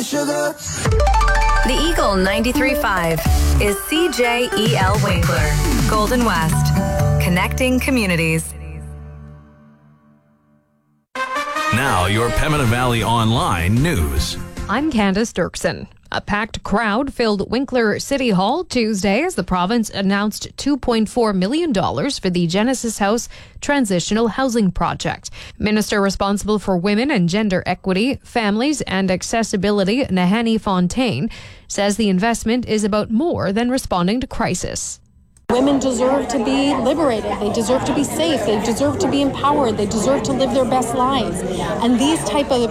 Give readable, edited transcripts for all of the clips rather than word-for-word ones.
sugar. The Eagle 93.5 is CJEL Winkler, Golden West, connecting communities. Now, your Pembina Valley Online news. I'm Candace Dirksen. A packed crowd filled Winkler City Hall Tuesday as the province announced $2.4 million for the Genesis House Transitional Housing Project. Minister responsible for women and gender equity, families and accessibility, Nahanni Fontaine, says the investment is about more than responding to crisis. Women deserve to be liberated. They deserve to be safe. They deserve to be empowered. They deserve to live their best lives. And these type of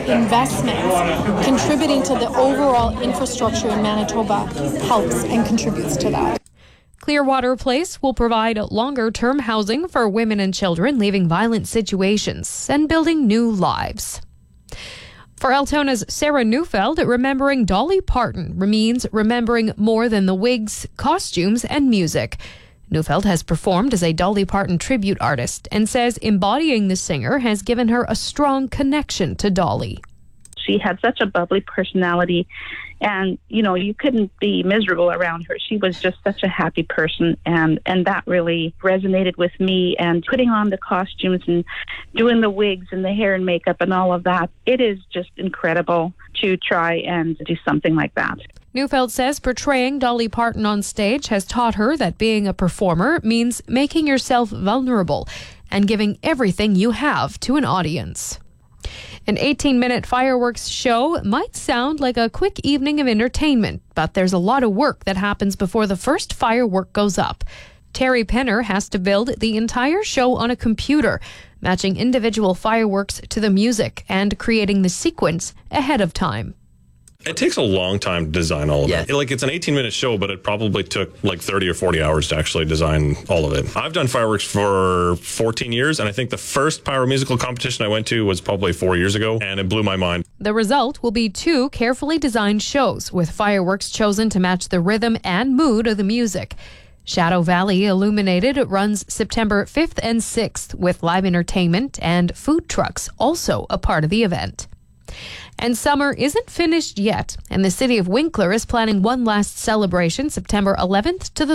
investments contributing to the overall infrastructure in Manitoba helps and contributes to that. Clearwater Place will provide longer-term housing for women and children leaving violent situations and building new lives. For Altona's Sarah Neufeld, remembering Dolly Parton means remembering more than the wigs, costumes, and music. Neufeld has performed as a Dolly Parton tribute artist and says embodying the singer has given her a strong connection to Dolly. She had such a bubbly personality, and, you know, you couldn't be miserable around her. She was just such a happy person, and that really resonated with me. And putting on the costumes and doing the wigs and the hair and makeup and all of that, it is just incredible to try and do something like that. Neufeld says portraying Dolly Parton on stage has taught her that being a performer means making yourself vulnerable and giving everything you have to an audience. An 18-minute fireworks show might sound like a quick evening of entertainment, but there's a lot of work that happens before the first firework goes up. Terry Penner has to build the entire show on a computer, matching individual fireworks to the music and creating the sequence ahead of time. It takes a long time to design all of it. Like, it's an 18-minute show, but it probably took like 30 or 40 hours to actually design all of it. I've done fireworks for 14 years, and I think the first pyromusical competition I went to was probably 4 years ago, and it blew my mind. The result will be 2 carefully designed shows, with fireworks chosen to match the rhythm and mood of the music. Shadow Valley Illuminated runs September 5th and 6th, with live entertainment and food trucks also a part of the event. And summer isn't finished yet, and the city of Winkler is planning one last celebration September 11th to the